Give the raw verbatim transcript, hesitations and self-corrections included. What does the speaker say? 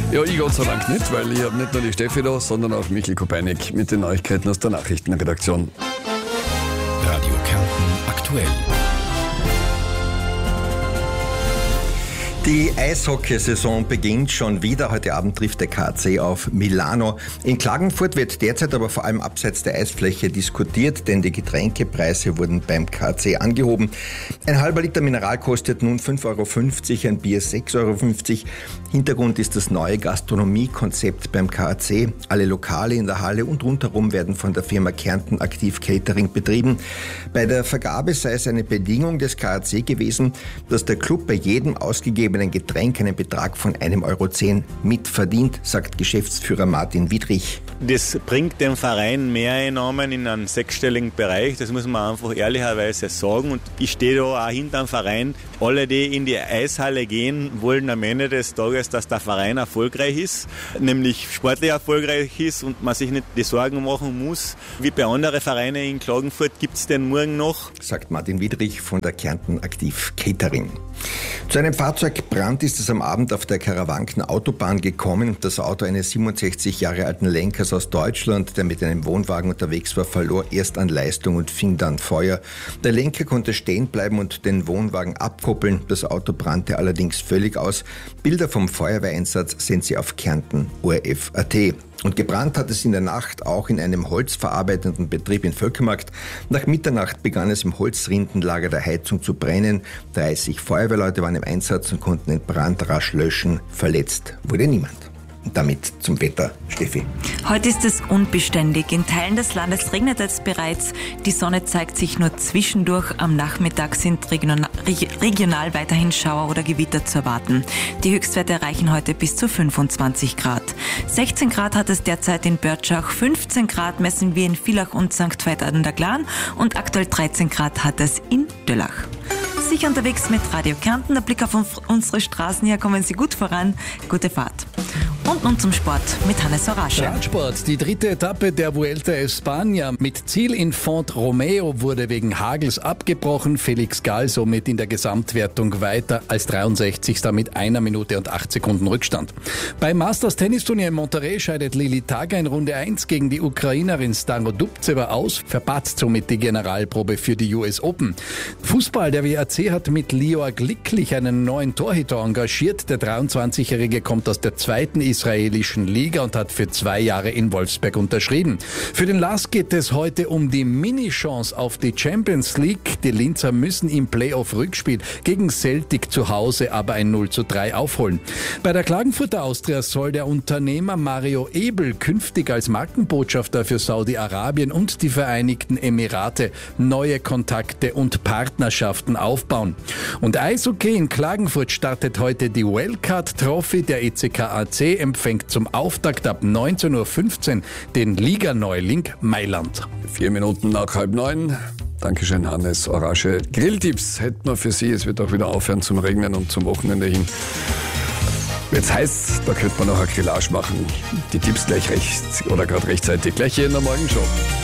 Ja, ich Gott sei Dank nicht, weil ich habe nicht nur die Steffi da, sondern auch Michael Kopeinik mit den Neuigkeiten aus der Nachrichtenredaktion. Radio Kärnten aktuell. Die Eishockeysaison beginnt schon wieder. Heute Abend trifft der K A C auf Milano. In Klagenfurt wird derzeit aber vor allem abseits der Eisfläche diskutiert, denn die Getränkepreise wurden beim K A C angehoben. Ein halber Liter Mineral kostet nun fünf Euro fünfzig, ein Bier sechs Euro fünfzig. Hintergrund ist das neue Gastronomiekonzept beim K A C. Alle Lokale in der Halle und rundherum werden von der Firma Kärnten Aktiv Catering betrieben. Bei der Vergabe sei es eine Bedingung des K A C gewesen, dass der Club bei jedem ausgegebenen Getränk einen Betrag von einem Euro zehn mitverdient, sagt Geschäftsführer Martin Wiedrich. Das bringt dem Verein Mehreinnahmen in einen sechsstelligen Bereich, das muss man einfach ehrlicherweise sagen. Und ich stehe da auch hinter dem Verein. Alle, die in die Eishalle gehen, wollen am Ende des Tages, dass der Verein erfolgreich ist, nämlich sportlich erfolgreich ist und man sich nicht die Sorgen machen muss, wie bei anderen Vereinen in Klagenfurt gibt es den morgen noch, sagt Martin Wiedrich von der Kärnten Aktiv Catering. Zu einem Fahrzeugbrand ist es am Abend auf der Karawanken Autobahn gekommen. Das Auto eines siebenundsechzig Jahre alten Lenkers aus Deutschland, der mit einem Wohnwagen unterwegs war, verlor erst an Leistung und fing dann Feuer. Der Lenker konnte stehen bleiben und den Wohnwagen abkoppeln. Das Auto brannte allerdings völlig aus. Bilder vom Feuerwehreinsatz sehen Sie auf Kärnten O R F punkt A T. Und gebrannt hat es in der Nacht auch in einem holzverarbeitenden Betrieb in Völkermarkt. Nach Mitternacht begann es im Holzrindenlager der Heizung zu brennen. dreißig Feuerwehrleute waren im Einsatz und konnten den Brand rasch löschen. Verletzt wurde niemand. Und damit zum Wetter, Steffi. Heute ist es unbeständig. In Teilen des Landes regnet es bereits. Die Sonne zeigt sich nur zwischendurch. Am Nachmittag sind regional, regional weiterhin Schauer oder Gewitter zu erwarten. Die Höchstwerte erreichen heute bis zu fünfundzwanzig Grad. sechzehn Grad hat es derzeit in Börtschach, fünfzehn Grad messen wir in Villach und Sankt Veit an der Glan und aktuell dreizehn Grad hat es in Döllach. Sicher unterwegs mit Radio Kärnten. Der Blick auf unsere Straßen. Hier kommen Sie gut voran. Gute Fahrt. Und nun zum Sport mit Hannes Orasche. Radsport. Die dritte Etappe der Vuelta a España mit Ziel in Font-Romeo wurde wegen Hagels abgebrochen. Felix Gall somit in der Gesamtwertung weiter als dreiundsechzigster mit einer Minute und acht Sekunden Rückstand. Beim Masters-Tennisturnier in Monterrey scheidet Lili Taga in Runde eins gegen die Ukrainerin Starodubtseva aus, verpatzt somit die Generalprobe für die U S Open. Fußball. Der W A C hat mit Lior Glicklich einen neuen Torhüter engagiert. Der dreiundzwanzigjährige kommt aus der zweiten israelischen Liga und hat für zwei Jahre in Wolfsberg unterschrieben. Für den Lars geht es heute um die Mini-Chance auf die Champions League. Die Linzer müssen im Playoff-Rückspiel gegen Celtic zu Hause aber ein null zu drei aufholen. Bei der Klagenfurter Austria soll der Unternehmer Mario Ebel künftig als Markenbotschafter für Saudi-Arabien und die Vereinigten Emirate neue Kontakte und Partnerschaften aufbauen. Und Eishockey in Klagenfurt startet heute die Wildcard Trophy. Der E C K A C empfängt zum Auftakt ab neunzehn Uhr fünfzehn den Liga-Neuling Mailand. Vier Minuten nach halb neun. Dankeschön, Hannes Orasche. Grilltipps hätten wir für Sie. Es wird auch wieder aufhören zum Regnen und zum Wochenende hin. Jetzt heißt, da könnte man noch eine Grillage machen. Die Tipps gleich rechts oder gerade rechtzeitig. Gleich hier in der Morgenshow.